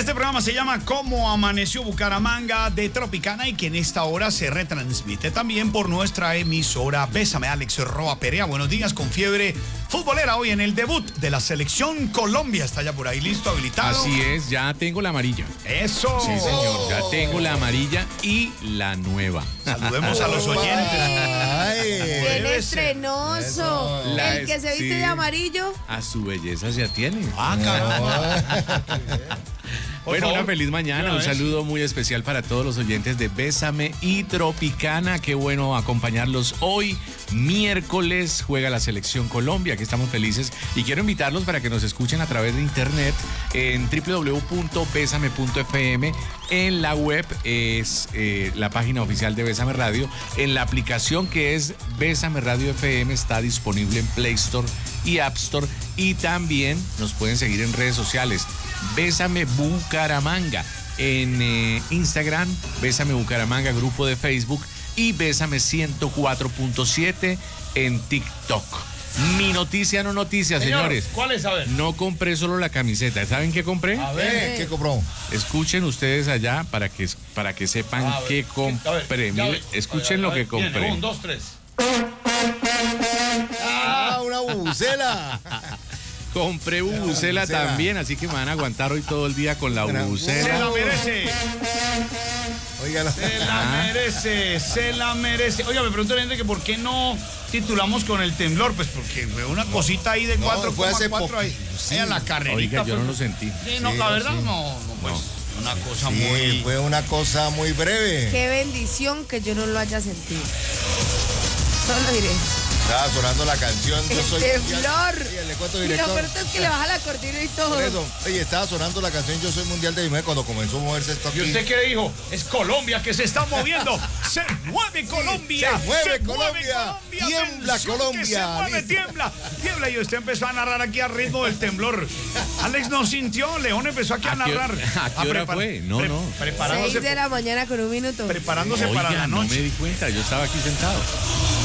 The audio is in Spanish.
Este programa se llama ¿Cómo amaneció Bucaramanga? De Tropicana y que en esta hora se retransmite también por nuestra emisora. Bésame, Alex Roa Perea. Buenos días, con fiebre futbolera hoy en el debut de la selección Colombia. Está ya por ahí listo, habilitado. Así es, ya tengo la amarilla. ¡Eso! Sí, señor, ya tengo la amarilla y la nueva. Saludemos a los oyentes. Bien estrenoso. El que se viste de amarillo. A su belleza se atiene. Bueno, una feliz mañana, un saludo muy especial para todos los oyentes de Bésame y Tropicana. Qué bueno acompañarlos hoy, miércoles, juega la Selección Colombia, que estamos felices. Y quiero invitarlos para que nos escuchen a través de internet en www.besame.fm. En la web es la página oficial de Bésame Radio. En la aplicación que es Bésame Radio FM está disponible en Play Store y App Store. Y también nos pueden seguir en redes sociales. Bésame Bucaramanga en Instagram, Bésame Bucaramanga, grupo de Facebook, y Bésame 104.7 en TikTok. Mi noticia, no noticia, señores. ¿Cuál es? A ver. No compré solo la camiseta. ¿Saben qué compré? A ver, ¿qué compró? Escuchen ustedes allá para que sepan qué compré. Miren, escuchen lo que compré. 1, 2, 3. Una bubucela. Compré bubucela también, así que me van a aguantar hoy todo el día con la bubucela. Se la merece. Óigala. Se la merece. Oiga, me pregunto la gente que por qué no titulamos con el temblor. Pues porque fue una cosita ahí de 4,4 ahí. Sí. En la carrerita. Oiga, yo no lo sentí. Sí, no, la verdad no, pues una cosa muy... Fue una cosa muy breve. Qué bendición que yo no lo haya sentido. Solo diré. Estaba sonando la canción. Yo soy temblor. Le cuento, Y director. lo peor es que le baja la cortina y todo. Por eso, oye, estaba sonando la canción Yo Soy Mundial de mi mujer cuando comenzó a moverse esto aquí. ¿Y usted qué dijo? Es Colombia que se está moviendo. Se mueve Colombia. Se mueve Colombia. Tiembla Colombia. Se mueve, Listo. tiembla. Y usted empezó a narrar aquí al ritmo del temblor. Alex no sintió. León empezó aquí a narrar. ¿A qué hora fue? No. Preparándose. 6 de la mañana con 1 minuto. Preparándose para la Oiga, noche. no me di cuenta, yo estaba aquí sentado.